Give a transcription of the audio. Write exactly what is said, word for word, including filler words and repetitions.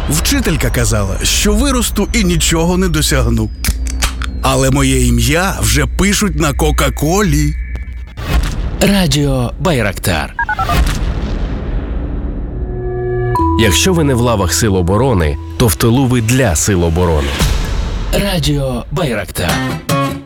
Вчителька казала, що виросту і нічого не досягну. Але моє ім'я вже пишуть на Кока-Колі. Радіо Байрактар. Якщо ви не в лавах Сил оборони, то в тилу ви для Сил оборони. Радіо Байрактар.